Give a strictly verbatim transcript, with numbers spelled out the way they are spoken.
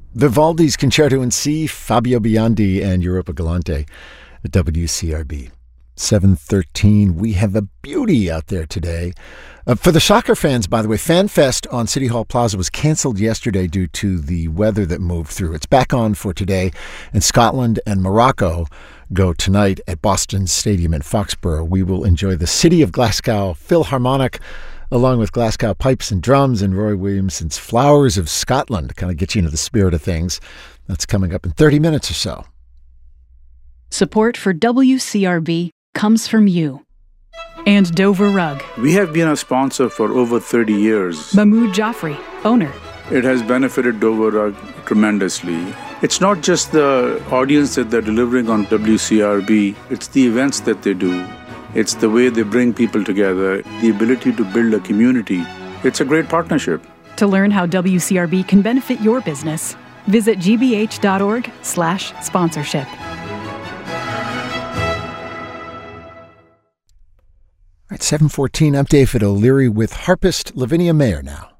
Vivaldi's Concerto in C, Fabio Biondi and Europa Galante at W C R B. seven thirteen, we have a beauty out there today. Uh, for the soccer fans, by the way, FanFest on City Hall Plaza was canceled yesterday due to the weather that moved through. It's back on for today, and Scotland and Morocco go tonight at Boston Stadium in Foxborough. We will enjoy the City of Glasgow Philharmonic, along with Glasgow Pipes and Drums and Roy Williamson's Flowers of Scotland, kind of get you into the spirit of things. That's coming up in thirty minutes or so. Support for W C R B comes from you. And Dover Rug. We have been a sponsor for over thirty years. Mahmoud Jaffrey, owner. It has benefited Dover Rug tremendously. It's not just the audience that they're delivering on W C R B, it's the events that they do. It's the way they bring people together, the ability to build a community. It's a great partnership. To learn how W C R B can benefit your business, visit gbh.org slash sponsorship. All right, seven fourteen, I'm David O'Leary with harpist Lavinia Mayer now.